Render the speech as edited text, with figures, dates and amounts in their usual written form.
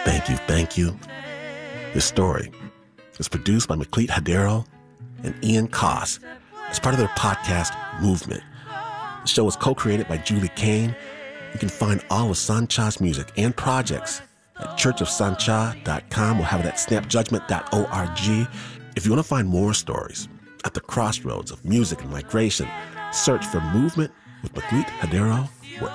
Thank you. This story is produced by Maklit Hadero and Ian Koss as part of their podcast, Movement. The show is co-created by Julie Kane. You can find all of Sancha's music and projects at churchofsancha.com. We'll have it at snapjudgment.org. If you want to find more stories at the crossroads of music and migration, search for Movement with Maklit Hadero